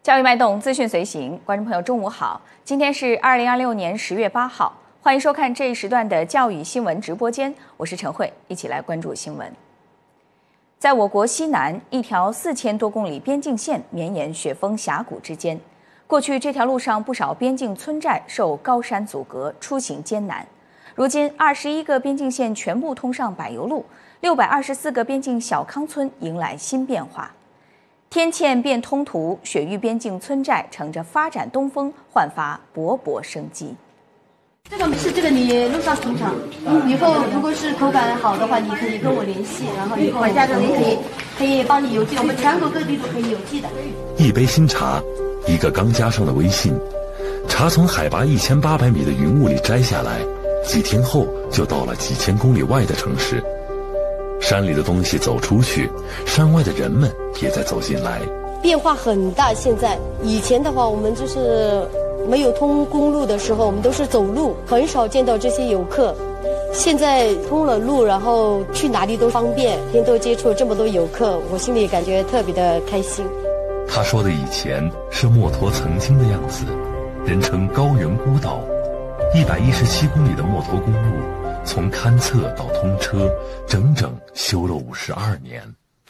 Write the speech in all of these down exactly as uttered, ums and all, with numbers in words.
教育脉动，资讯随行，观众朋友，中午好！今天是二零二六年十月八号，欢迎收看这一时段的教育新闻直播间，我是陈慧，一起来关注新闻。在我国西南一条四千多公里边境线绵延雪峰峡谷之间，过去这条路上不少边境村寨受高山阻隔，出行艰难。如今，二十一个边境线全部通上柏油路，六百二十四个边境小康村迎来新变化。天堑变通途，雪域边境村寨乘着发展东风，焕发勃勃生机。 这个是这个你路上品尝，以后如果是口感好的话，你可以跟我联系，然后以后我家这里可以可以帮你邮寄，我们全国各地都可以邮寄的。 一杯新茶，一个刚加上的微信，茶从海拔一千八百米的云雾里摘下来，几天后就到了几千公里外的城市。山里的东西走出去，山外的人们也在走进来， 变化很大。现在以前的话，我们就是没有通公路的时候，我们都是走路，很少见到这些游客。现在通了路，然后去哪里都方便，天天都接触这么多游客，我心里感觉特别的开心。 他说的以前是墨脱曾经的样子，人称高原孤岛。一百一十七公里的墨脱公路，从勘测到通车，整整修了五十二年。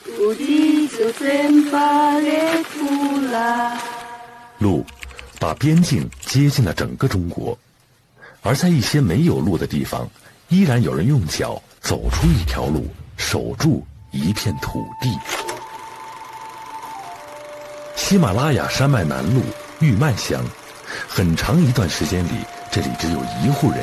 路把边境接近了整个中国，而在一些没有路的地方，依然有人用脚走出一条路，守住一片土地。喜马拉雅山脉南麓玉麦乡，很长一段时间里，这里只有一户人